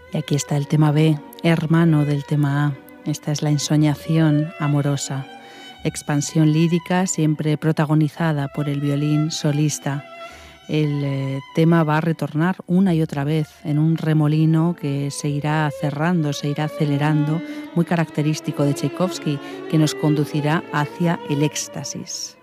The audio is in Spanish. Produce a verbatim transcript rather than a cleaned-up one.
Y aquí está el tema B, hermano del tema A. Esta es la ensoñación amorosa, expansión lírica siempre protagonizada por el violín solista. El eh, tema va a retornar una y otra vez en un remolino que se irá cerrando, se irá acelerando, muy característico de Tchaikovsky, que nos conducirá hacia el éxtasis.